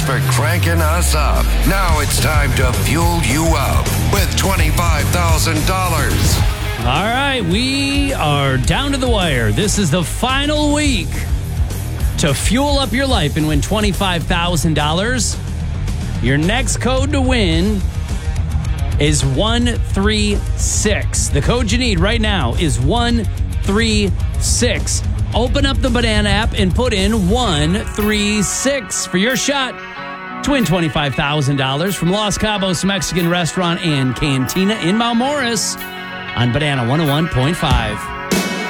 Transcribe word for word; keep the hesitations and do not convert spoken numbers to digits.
for cranking us up. Now it's time to fuel you up with twenty-five thousand dollars. All right, we are down to the wire. This is the final week to fuel up your life and win twenty-five thousand dollars. Your next code to win is one three six. The code you need right now is one three six. Open up the Banana app and put in one three six for your shot to win twenty-five thousand dollars from Los Cabos Mexican Restaurant and Cantina in Mount Morris on Banana one oh one point five.